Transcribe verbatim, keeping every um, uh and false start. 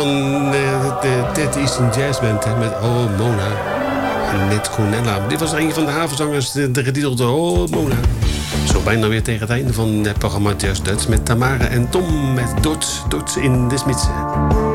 Van de, de Ted Easton Jazz Band hè, met Oh Mona. En met Cornella. Dit was er een van de havenzangers, de, de getitelde Oh Mona. Zo bijna weer tegen het einde van het programma Just Dutch met Tamara en Tom met Dots, Dots in de Smidse.